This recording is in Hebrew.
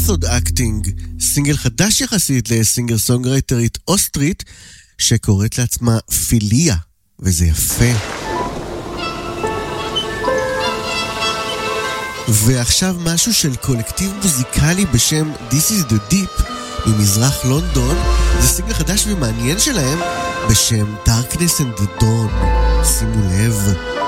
Method Acting, סינגל חדש יחסית לסינגר סונגרייטרית אוסטרית שקוראת לעצמה פיליה, וזה יפה. ועכשיו משהו של קולקטיב מוזיקלי בשם This is the Deep ממזרח לונדון. זה סינגל חדש ומעניין שלהם בשם Darkness and the Dawn. שימו לב.